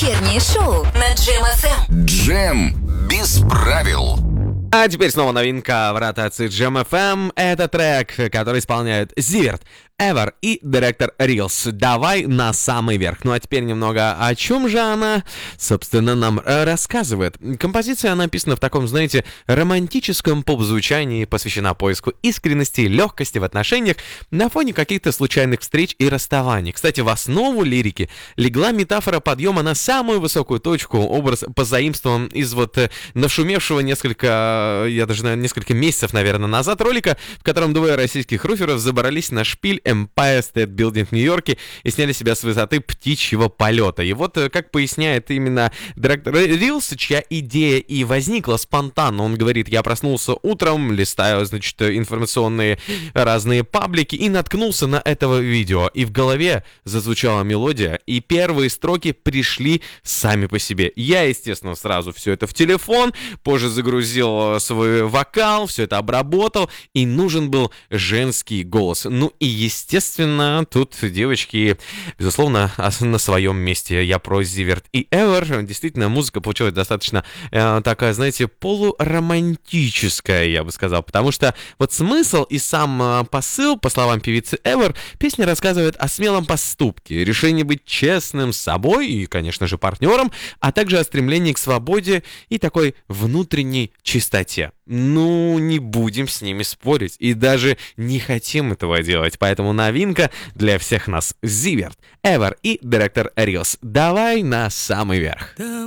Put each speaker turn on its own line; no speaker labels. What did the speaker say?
Вечернее шоу на Джем ФМ.
Джем без правил.
А теперь снова новинка в ротации Джем FM. Это трек, который исполняют Зиверт, Эвер и Директор Рилс. Давай на самый верх. Ну а теперь немного о чем же она, собственно, нам рассказывает. Композиция написана в таком, знаете, романтическом поп-звучании, посвящена поиску искренности, легкости в отношениях на фоне каких-то случайных встреч и расставаний. Кстати, в основу лирики легла метафора подъема на самую высокую точку, образ позаимствован из нашумевшего несколько месяцев, наверное, назад ролика, в котором двое российских руферов забрались на шпиль Empire State Building в Нью-Йорке и сняли себя с высоты птичьего полета. И вот, как поясняет именно директор Рилс, чья идея и возникла спонтанно, он говорит: я проснулся утром, листаю, информационные разные паблики и наткнулся на этого видео. И в голове зазвучала мелодия, и первые строки пришли сами по себе. Я, естественно, сразу все это в телефон, позже загрузил свой вокал, все это обработал, и нужен был женский голос. Ну и, естественно, тут девочки, безусловно, на своем месте. Я про Зиверт и Эвер. Действительно, музыка получилась достаточно такая, знаете, полуромантическая, я бы сказал, потому что вот смысл и сам посыл, по словам певицы Эвер, песня рассказывает о смелом поступке, решении быть честным с собой и, конечно же, партнером, а также о стремлении к свободе и такой внутренней чистоте. Ну, не будем с ними спорить и даже не хотим этого делать, поэтому новинка для всех нас: Зиверт, Эвер и Директор Рилс. Давай на самый верх.